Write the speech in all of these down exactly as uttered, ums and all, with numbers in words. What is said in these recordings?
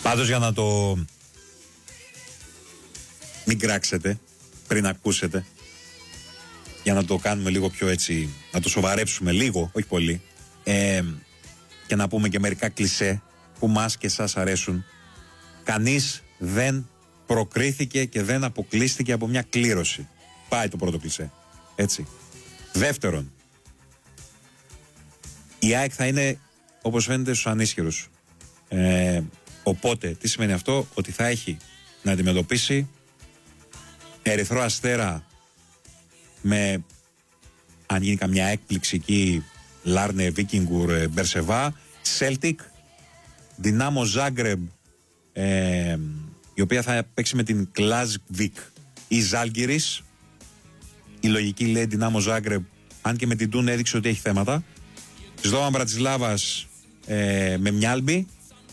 Πάντως για να το μην κράξετε πριν ακούσετε, για να το κάνουμε λίγο πιο έτσι, να το σοβαρέψουμε λίγο, όχι πολύ, ε, και να πούμε και μερικά κλισέ που μας και σας αρέσουν. Κανείς δεν προκρίθηκε και δεν αποκλείστηκε από μια κλήρωση. Πάει το πρώτο κλισέ. Έτσι. Δεύτερον, η ΑΕΚ θα είναι, όπως φαίνεται, στους ανίσχυρους. Ε, οπότε, τι σημαίνει αυτό? Ότι θα έχει να αντιμετωπίσει Ερυθρό Αστέρα με, αν γίνει καμιά έκπληξη εκεί, Λάρνε, Βίκινγκουρ, Μπερσεβά, Σέλτικ, Δυνάμο Ζάγκρεμπ, ε, η οποία θα παίξει με την Κλάζβικ ή Ζάλγκιρις. Η λογική λέει Δυνάμο Ζάγκρεμπ, αν και με την Τούν έδειξε ότι έχει θέματα. Σλόβαν Μπρατισλάβας ε, με Μιάλμπι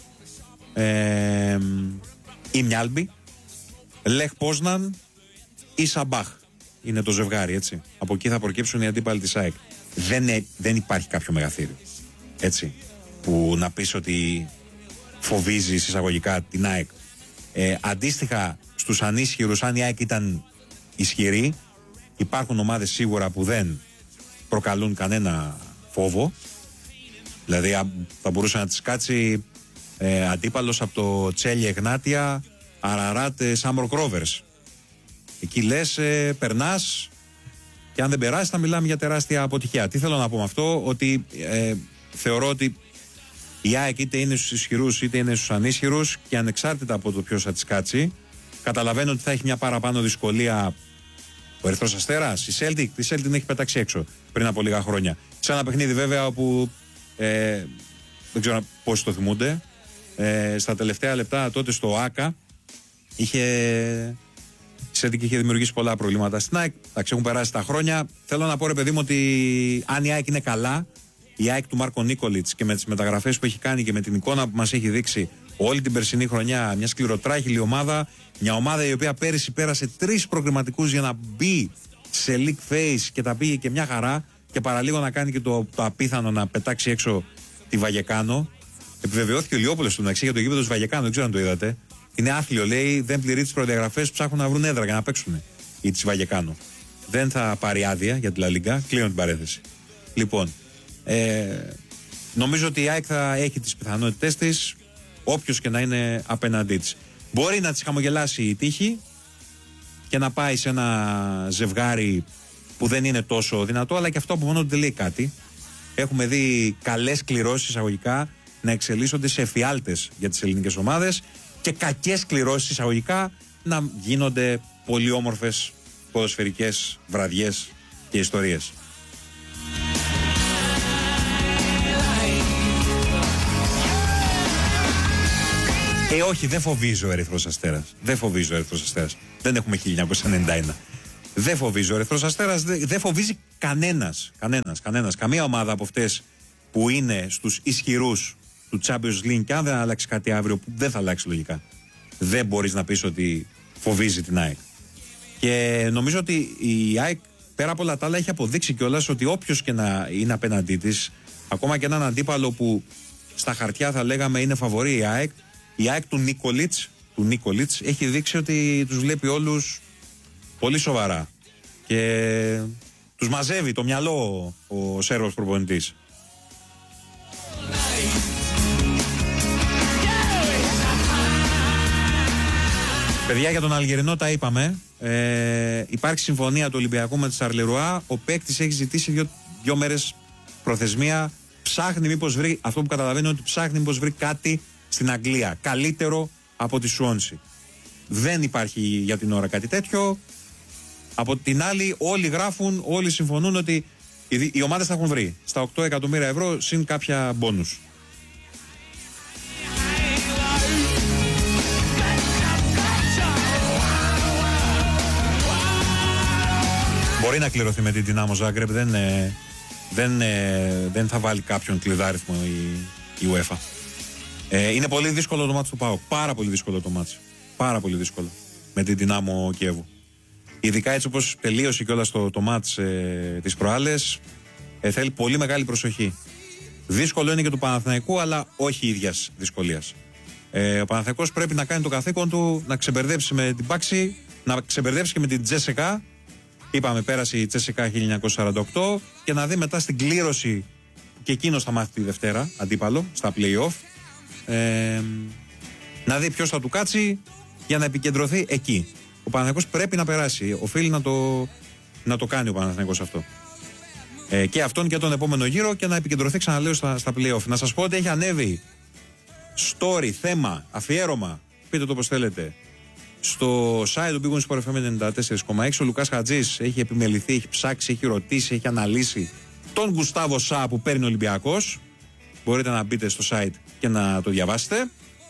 ε, ή Μιάλμπι, Λεχ Πόσναν ή Σαμπάχ. Είναι το ζευγάρι, έτσι. Από εκεί θα προκύψουν οι αντίπαλοι της ΑΕΚ. Δεν, ε, δεν υπάρχει κάποιο μεγαθύριο, έτσι, που να πεις ότι φοβίζει εισαγωγικά την ΑΕΚ. Ε, αντίστοιχα στους ανίσχυρους, αν η ΑΕΚ ήταν ισχυρή, υπάρχουν ομάδες σίγουρα που δεν προκαλούν κανένα φόβο. Δηλαδή θα μπορούσε να τις κάτσει ε, αντίπαλος από το Τσέλια Εγνάτια, Αραράτ, Σάμορ Κρόβερς. Εκεί λες, ε, περνάς, και αν δεν περάσει θα μιλάμε για τεράστια αποτυχία. Τι θέλω να πω με αυτό? Ότι ε, θεωρώ ότι η ΑΕΚ είτε είναι στους ισχυρούς είτε είναι στους ανίσχυρους, και ανεξάρτητα από το ποιος θα τις κάτσει, καταλαβαίνω ότι θα έχει μια παραπάνω δυσκολία ο Ερυθρός Αστέρας. Η Celtic, τη Celtic την έχει πετάξει έξω πριν από λίγα χρόνια. Σε ένα παιχνίδι βέβαια όπου ε, δεν ξέρω πόσοι το θυμούνται, ε, στα τελευταία λεπτά τότε στο ΆΚΑ είχε, η Celtic είχε δημιουργήσει πολλά προβλήματα στην ΑΕΚ. Εντάξει, έχουν περάσει τα χρόνια. Θέλω να πω, ρε παιδί μου, ότι αν η ΑΕΚ είναι καλά, η ΑΕΚ του Μάρκο Νίκολιτς, και με τις μεταγραφές που έχει κάνει και με την εικόνα που μας έχει δείξει όλη την περσινή χρονιά, μια σκληροτράχηλη ομάδα, μια ομάδα η οποία πέρυσι πέρασε τρεις προκριματικούς για να μπει σε league phase και τα πήγε και μια χαρά, και παραλίγο να κάνει και το, το απίθανο να πετάξει έξω τη Βαγεκάνο. Επιβεβαιώθηκε ο Λιόπολος του μεταξύ για το γήπεδο της Βαγεκάνο, δεν ξέρω αν το είδατε. Είναι άθλιο, λέει, δεν πληρεί τις προδιαγραφές, ψάχνουν να βρουν έδρα για να παίξουν η της Βαγεκάνο. Δεν θα πάρει άδεια για τη Λα Λίγκα, κλείνω την παρέθεση. Λοιπόν, ε, νομίζω ότι η ΑΕΚ θα έχει τις πιθανότητές της, όποιος και να είναι απέναντί της. Μπορεί να της χαμογελάσει η τύχη και να πάει σε ένα ζευγάρι που δεν είναι τόσο δυνατό, αλλά και αυτό από μόνο δεν λέει κάτι. Έχουμε δει καλές κληρώσεις εισαγωγικά να εξελίσσονται σε εφιάλτες για τις ελληνικές ομάδες, και κακές κληρώσεις εισαγωγικά να γίνονται πολύ όμορφες ποδοσφαιρικές βραδιές και ιστορίες. Ε, όχι, δεν φοβίζει ο Ερυθρός Αστέρας. Δεν φοβίζει ο Ερυθρός Αστέρας. Δεν έχουμε χίλια εννιακόσια ενενήντα ένα. Δεν φοβίζει ο Ερυθρός Αστέρας. Δεν, δεν φοβίζει κανένας. Κανένας, κανένας. Καμία ομάδα από αυτές που είναι στους ισχυρούς του Champions League, και αν δεν αλλάξει κάτι αύριο, που δεν θα αλλάξει λογικά, δεν μπορείς να πεις ότι φοβίζει την ΑΕΚ. Και νομίζω ότι η ΑΕΚ, πέρα από όλα τα άλλα, έχει αποδείξει κιόλας ότι όποιος και να είναι απέναντί της, ακόμα και έναν αντίπαλο που στα χαρτιά θα λέγαμε είναι φαβορί η ΑΕΚ, η ΑΕΚ του Νίκολιτς, του Νίκολιτς έχει δείξει ότι τους βλέπει όλους πολύ σοβαρά και τους μαζεύει το μυαλό ο Σέρβος προπονητής. Παιδιά, για τον Αλγερινό τα είπαμε. Ε, υπάρχει συμφωνία του Ολυμπιακού με τη Σαρλερουά. Ο παίκτης έχει ζητήσει δύο, δύο μέρες προθεσμία. Ψάχνει μήπως βρει, αυτό που καταλαβαίνω ότι ψάχνει μήπως βρει κάτι στην Αγγλία καλύτερο από τη Σουόνση. Δεν υπάρχει για την ώρα κάτι τέτοιο. Από την άλλη, όλοι γράφουν, όλοι συμφωνούν ότι οι, οι ομάδες θα έχουν βρει στα οκτώ εκατομμύρια ευρώ συν κάποια μπόνους. Μπορεί να κληρωθεί με την Δυνάμο Ζάγκρεπ, δεν, δεν, δεν θα βάλει κάποιον κλειδάριθμο η, η UEFA. Ε, είναι πολύ δύσκολο το μάτς του ΠΑΟΚ. Πάρα πολύ δύσκολο το μάτς. Πάρα πολύ δύσκολο με την Δυνάμο Κιέβου. Ειδικά έτσι όπως τελείωσε κιόλας το, το μάτς ε, τις προάλλες, ε, θέλει πολύ μεγάλη προσοχή. Δύσκολο είναι και του Παναθηναϊκού, αλλά όχι ίδιας δυσκολίας. Ε, ο Παναθηναϊκός πρέπει να κάνει το καθήκον του, να ξεμπερδέψει με την Πάξη, να ξεμπερδέψει και με την Τσέσεκα. Είπαμε, πέρασε η Τσέσεκα χίλια εννιακόσια σαράντα οκτώ και να δει μετά στην κλήρωση, και εκείνο θα μάθει τη Δευτέρα αντίπαλο στα play-off. Ε, να δει ποιος θα του κάτσει για να επικεντρωθεί εκεί. Ο Παναθηναϊκός πρέπει να περάσει. Οφείλει να το, να το κάνει ο Παναθηναϊκός αυτό. Ε, και αυτόν και τον επόμενο γύρο και να επικεντρωθεί, ξαναλέω, στα, στα play-off. Να σας πω ότι έχει ανέβει story, θέμα, αφιέρωμα, πείτε το όπως θέλετε, στο site του Big Win Sport εφ εμ ενενήντα τέσσερα κόμμα έξι. Ο Λουκάς Χατζής έχει επιμεληθεί, έχει ψάξει, έχει ρωτήσει, έχει αναλύσει τον Γκουστάβο Σα που παίρνει ο Ολυμπιακός. Μπορείτε να μπείτε στο site και να το διαβάσετε.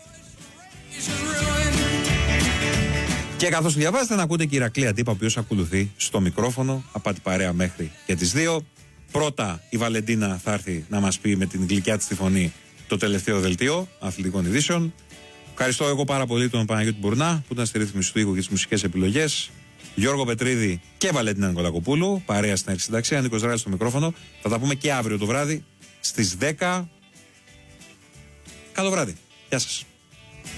Και καθώς το διαβάζετε, να ακούτε και η Ηρακλή Αντίπα, ο οποίος ακολουθεί στο μικρόφωνο από την παρέα μέχρι και τις δύο. Πρώτα η Βαλεντίνα θα έρθει να μας πει με την γλυκιά της τη φωνή το τελευταίο δελτίο αθλητικών ειδήσεων. Ευχαριστώ εγώ πάρα πολύ τον Παναγιώτη Μπουρνά που ήταν στη ρύθμιση του ήχου και τις μουσικές επιλογές. Γιώργο Πετρίδη και Βαλέντινα Νικολακοπούλου, παρέα στην αρχισυνταξία. Νίκος Ράλης στο μικρόφωνο. Θα τα πούμε και αύριο το βράδυ στις δέκα. Καλό βράδυ. Γεια σας.